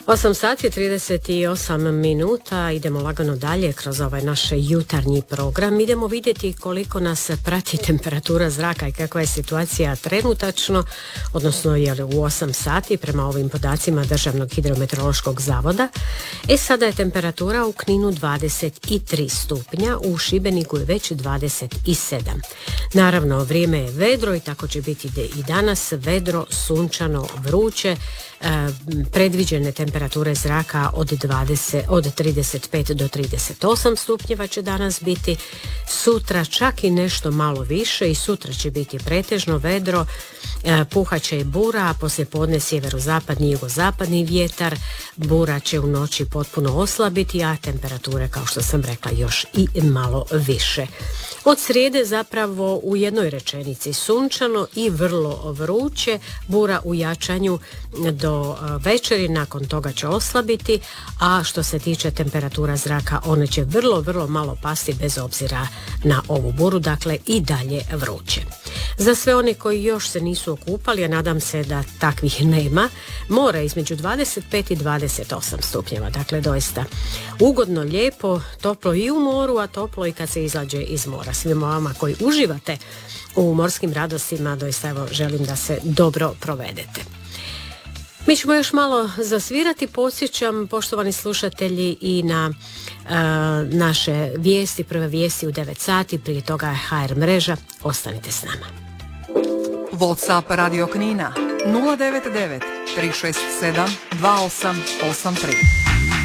8 sati 38 minuta, idemo lagano dalje kroz ovaj naš jutarnji program. Idemo vidjeti koliko nas prati temperatura zraka i kakva je situacija trenutačno, odnosno je li u 8 sati prema ovim podacima Državnog hidrometeorološkog zavoda. Sada je temperatura u Kninu 23 stupnja, u Šibeniku je već 27. Naravno, vrijeme je vedro i tako će biti i danas, vedro, sunčano, vruće. Predviđene temperature zraka od 35 do 38 stupnjeva će danas biti, sutra čak i nešto malo više i sutra će biti pretežno vedro, puhaće i bura, a poslijepodne sjeverozapadni i jugozapadni vjetar, bura će u noći potpuno oslabiti, a temperature, kao što sam rekla, još i malo više. Od srijede zapravo u jednoj rečenici sunčano i vrlo vruće, bura u jačanju do večeri, nakon toga će oslabiti, a što se tiče temperatura zraka, one će vrlo, vrlo malo pasti bez obzira na ovu buru, dakle i dalje vruće. Za sve one koji još se nisu okupali, a nadam se da takvih nema, more između 25 i 28 stupnjeva, dakle doista ugodno, lijepo, toplo i u moru, a toplo i kad se izađe iz mora. Svima vama koji uživate u morskim radostima, doista evo želim da se dobro provedete. Mi ćemo još malo zasvirati, podsjećam poštovani slušatelji i na naše vijesti, prve vijesti u 9 sati, prije toga je HR mreža, ostanite s nama. WhatsApp Radio Knina 099 367 2883.